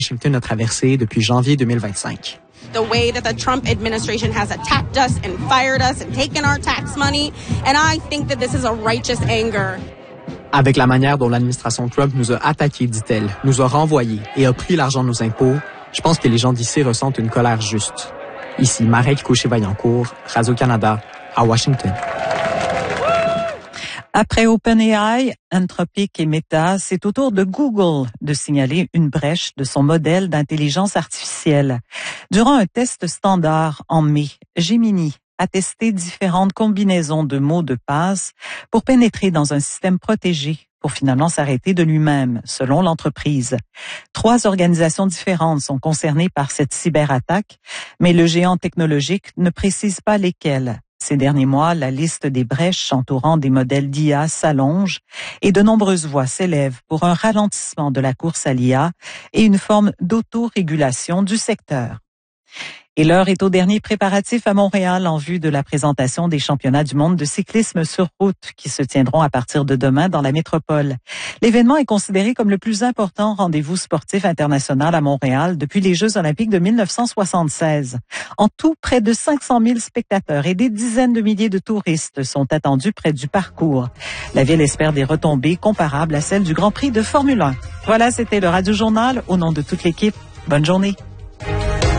Washington a traversé depuis janvier 2025. The way that the Trump administration has attacked us and fired us and taken our tax money, and I think that this is a righteous anger. Avec la manière dont l'administration Trump nous a attaqués, dit-elle, nous a renvoyés et a pris l'argent de nos impôts, je pense que les gens d'ici ressentent une colère juste. Ici, Marek Cauchet-Vaillancourt, Radio-Canada, à Washington. Après OpenAI, Anthropic et Meta, c'est au tour de Google de signaler une brèche de son modèle d'intelligence artificielle. Durant un test standard en mai, Gemini a testé différentes combinaisons de mots de passe pour pénétrer dans un système protégé pour finalement s'arrêter de lui-même, selon l'entreprise. 3 organisations différentes sont concernées par cette cyberattaque, mais le géant technologique ne précise pas lesquelles. Ces derniers mois, la liste des brèches entourant des modèles d'IA s'allonge et de nombreuses voix s'élèvent pour un ralentissement de la course à l'IA et une forme d'autorégulation du secteur. Et l'heure est au dernier préparatif à Montréal en vue de la présentation des championnats du monde de cyclisme sur route qui se tiendront à partir de demain dans la métropole. L'événement est considéré comme le plus important rendez-vous sportif international à Montréal depuis les Jeux olympiques de 1976. En tout, près de 500 000 spectateurs et des dizaines de milliers de touristes sont attendus près du parcours. La ville espère des retombées comparables à celles du Grand Prix de Formule 1. Voilà, c'était le Radio Journal. Au nom de toute l'équipe, bonne journée.